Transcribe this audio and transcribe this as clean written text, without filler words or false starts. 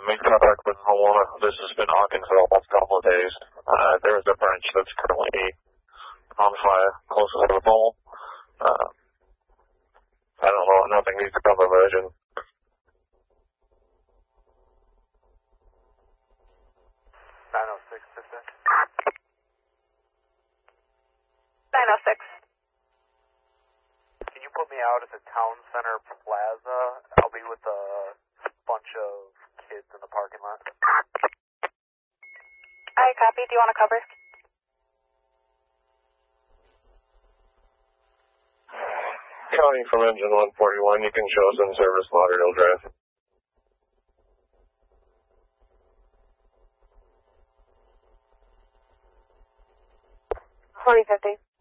Make contact with Moana. This has been Arkansas the last couple of days. There is a branch that's currently on fire closest to the pole. I don't know, nothing needs to come emergent. 906, sister. 906. Can you put me out at the Town Center Plaza? I'll be with a bunch of kids in the parking lot. I copy. Do you want to cover? County from engine 141, you can show us in service Lauderdale Drive. 4050.